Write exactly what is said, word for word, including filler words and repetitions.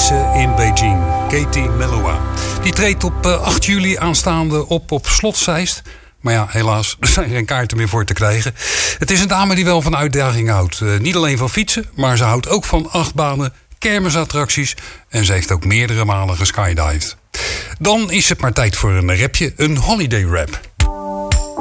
Chinese in Beijing, Katie Melua. Die treedt op acht juli aanstaande op op Slot Zeist. Maar ja, helaas, er zijn geen kaarten meer voor te krijgen. Het is een dame die wel van uitdaging houdt. Uh, niet alleen van fietsen, maar ze houdt ook van achtbanen, kermisattracties. En ze heeft ook meerdere malen geskydived. Dan is het maar tijd voor een rapje, een holiday rap.